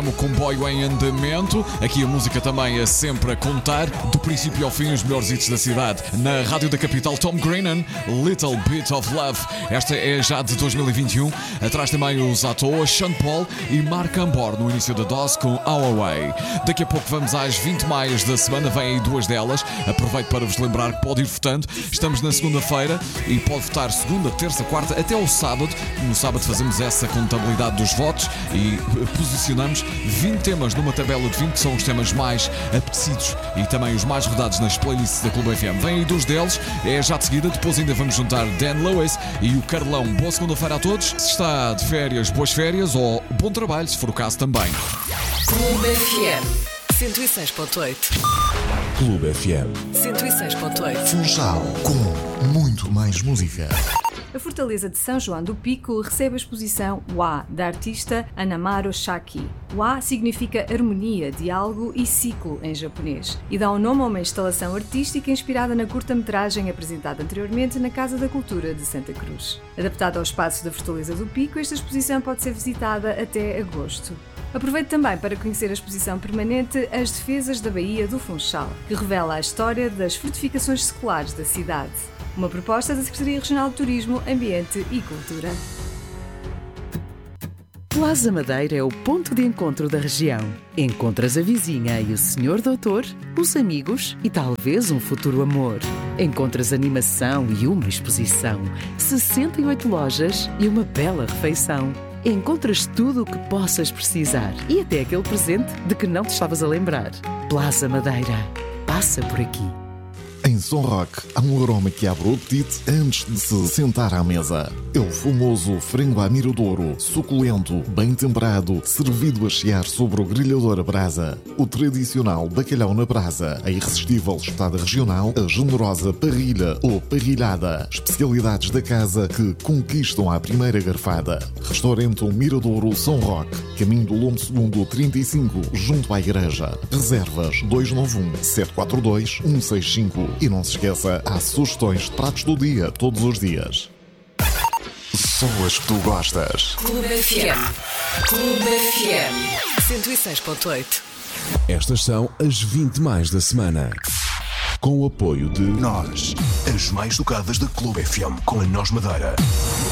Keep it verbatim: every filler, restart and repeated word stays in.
F M, o comboio em andamento. Aqui a música também é sempre a contar, do princípio ao fim, os melhores hits da cidade. Na rádio da capital, Tom Grennan, Little Bit of Love. Esta é já de dois mil e vinte e um. Atrás também os à toa, Sean Paul e Mark Ambor no início da dose com Our Way. Daqui a pouco vamos às vinte maias da semana, vêm aí duas delas. Aproveito para vos lembrar que pode ir votando. Estamos na segunda-feira e pode votar segunda, terça, quarta, até ao sábado. No sábado fazemos essa contabilidade dos votos e posicionamos vinte temas numa tabela de vinte, que são os temas mais apetecidos e também os mais rodados nas playlists da Clube F M. Vêm aí dois deles, é já de seguida. Depois ainda vamos juntar Dan Lewis e o Carlão. Boa segunda-feira a todos. Se está de férias, boas férias, ou bom trabalho, se for o caso também. Clube F M cento e seis ponto oito. Clube F M cento e seis ponto oito. Funchal, com muito mais música. A Fortaleza de São João do Pico recebe a exposição Wa, da artista Anamaro Shaki. Wa significa harmonia, diálogo e ciclo em japonês e dá o um nome a uma instalação artística inspirada na curta-metragem apresentada anteriormente na Casa da Cultura de Santa Cruz. Adaptada ao espaço da Fortaleza do Pico, esta exposição pode ser visitada até agosto. Aproveite também para conhecer a exposição permanente As Defesas da Baía do Funchal, que revela a história das fortificações seculares da cidade. Uma proposta da Secretaria Regional de Turismo, Ambiente e Cultura. Plaza Madeira é o ponto de encontro da região. Encontras a vizinha e o senhor doutor, os amigos e talvez um futuro amor. Encontras animação e uma exposição, sessenta e oito lojas e uma bela refeição. Encontras tudo o que possas precisar e até aquele presente de que não te estavas a lembrar. Plaza Madeira. Passa por aqui. Em Som Rock há um aroma que abre o apetite antes de se sentar à mesa. É o famoso frango à miradouro, suculento, bem temperado, servido a chiar sobre o grelhador a brasa. O tradicional bacalhau na brasa, a irresistível espetada regional, a generosa parrilha ou parrilhada. Especialidades da casa que conquistam à primeira garfada. Restaurante Miradouro Som Rock, caminho do Lombo Segundo trinta e cinco, junto à igreja. Reservas dois nove um, sete quatro dois, um seis cinco. E não se esqueça, há sugestões de pratos do dia, todos os dias. Só as que tu gostas. Clube F M. Clube F M cento e seis ponto oito. Estas são as vinte mais da semana. Com o apoio de Nós, as mais tocadas da Clube F M, com a Nós Madeira.